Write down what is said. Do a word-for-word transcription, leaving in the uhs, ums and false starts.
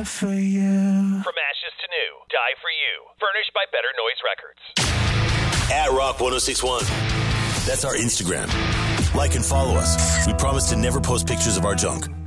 die for you. From ashes to new, Die for You. Furnished by Better Noise Records. At Rock ten sixty-one. That's our Instagram. Like and follow us. We promise to never post pictures of our junk.